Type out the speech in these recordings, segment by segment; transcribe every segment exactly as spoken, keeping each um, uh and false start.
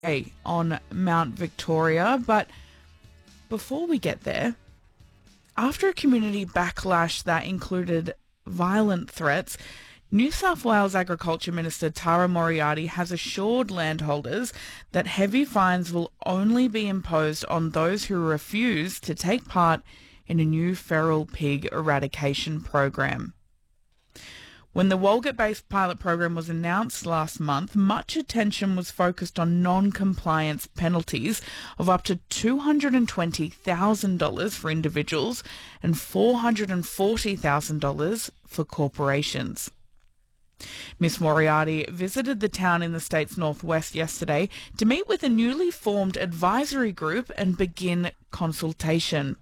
on Mount Victoria. But before we get there, after a community backlash that included violent threats, New South Wales Agriculture Minister Tara Moriarty has assured landholders that heavy fines will only be imposed on those who refuse to take part in a new feral pig eradication program. When the Walgett-based pilot program was announced last month, much attention was focused on non-compliance penalties of up to two hundred twenty thousand dollars for individuals and four hundred forty thousand dollars for corporations. Miss Moriarty visited the town in the state's northwest yesterday to meet with a newly formed advisory group and begin consultation.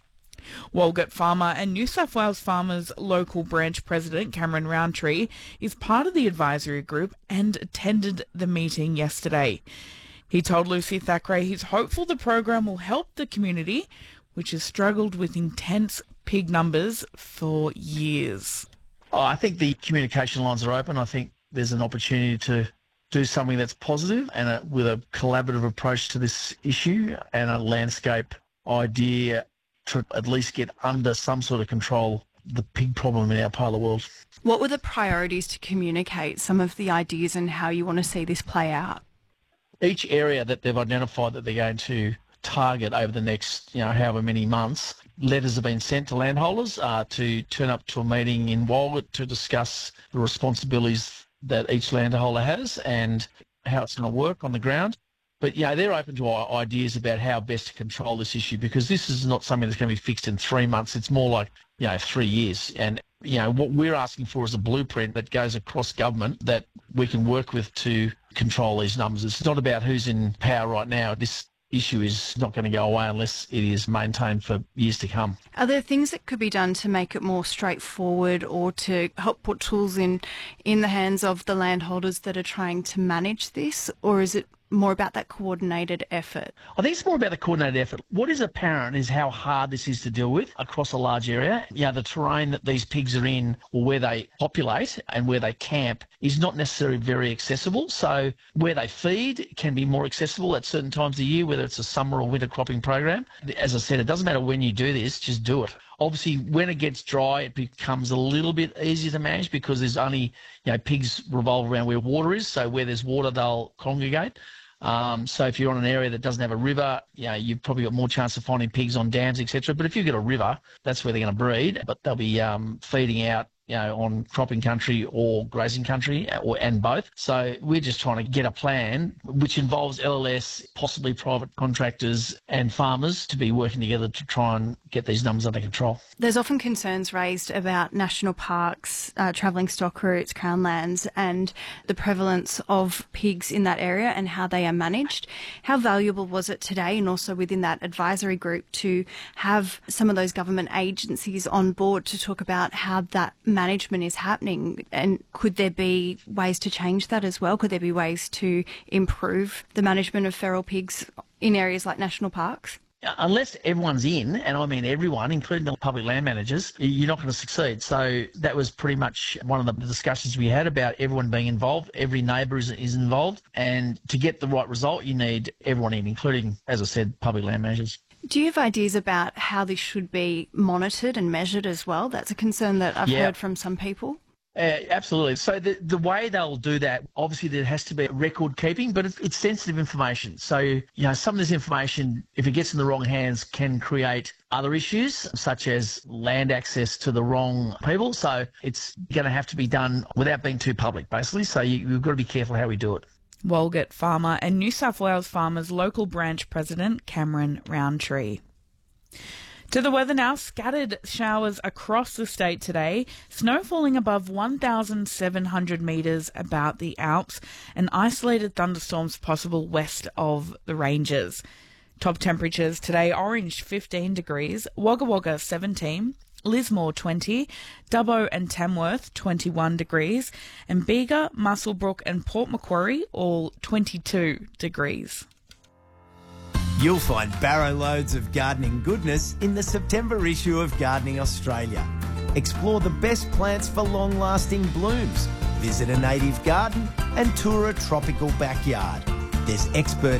Walgett Farmer and New South Wales Farmers local branch president Cameron Roundtree is part of the advisory group and attended the meeting yesterday. He told Lucy Thackeray he's hopeful the program will help the community, which has struggled with intense pig numbers for years. Oh, I think the communication lines are open. I think there's an opportunity to do something that's positive and a, with a collaborative approach to this issue and a landscape idea to at least get under some sort of control the pig problem in our part of the world. What were the priorities to communicate some of the ideas and how you want to see this play out? Each area that they've identified that they're going to target over the next, you know, however many months, letters have been sent to landholders uh, to turn up to a meeting in Walgett to discuss the responsibilities that each landholder has and how it's going to work on the ground. But, yeah, they're open to ideas about how best to control this issue because this is not something that's going to be fixed in three months. It's more like, you know, three years. And, you know, what we're asking for is a blueprint that goes across government that we can work with to control these numbers. It's not about who's in power right now. This issue is not going to go away unless it is maintained for years to come. Are there things that could be done to make it more straightforward or to help put tools in, in the hands of the landholders that are trying to manage this, or is it more about that coordinated effort? I think it's more about the coordinated effort. What is apparent is how hard this is to deal with across a large area. You know, the terrain that these pigs are in or where they populate and where they camp is not necessarily very accessible. So where they feed can be more accessible at certain times of the year, whether it's a summer or winter cropping program. As I said, it doesn't matter when you do this, just do it. Obviously, when it gets dry, it becomes a little bit easier to manage because there's only, you know, pigs revolve around where water is. So where there's water, they'll congregate. Um, so if you're on an area that doesn't have a river, you know, you've probably got more chance of finding pigs on dams, et cetera. But if you've got a river, that's where they're going to breed. But they'll be um, feeding out, you know, on cropping country or grazing country, or and both. So we're just trying to get a plan which involves L L S, possibly private contractors and farmers to be working together to try and get these numbers under control. There's often concerns raised about national parks, uh, travelling stock routes, crown lands, and the prevalence of pigs in that area and how they are managed. How valuable was it today, and also within that advisory group, to have some of those government agencies on board to talk about how that management is happening, and could there be ways to change that as well? Could there be ways to improve the management of feral pigs in areas like national parks? Unless everyone's in, and I mean everyone, including the public land managers, you're not going to succeed. So that was pretty much one of the discussions we had about everyone being involved. Every neighbour is, is involved. And to get the right result, you need everyone in, including, as I said, public land managers. Do you have ideas about how this should be monitored and measured as well? That's a concern that I've yeah. heard from some people. Uh, absolutely. So the the way they'll do that, obviously there has to be record keeping, but it's, it's sensitive information. So, you know, some of this information, if it gets in the wrong hands, can create other issues, such as land access to the wrong people. So it's going to have to be done without being too public, basically. So you, you've got to be careful how we do it. Walgett Farmer and New South Wales Farmers local branch president Cameron Roundtree. To the weather now. Scattered showers across the state today. Snow falling above one thousand seven hundred metres about the Alps, and isolated thunderstorms possible west of the ranges. Top temperatures today: Orange fifteen degrees, Wagga Wagga seventeen, Lismore twenty, Dubbo and Tamworth twenty-one degrees, and Bega, Muswellbrook and Port Macquarie all twenty-two degrees. You'll find barrow loads of gardening goodness in the September issue of Gardening Australia. Explore the best plants for long-lasting blooms, visit a native garden and tour a tropical backyard. There's expert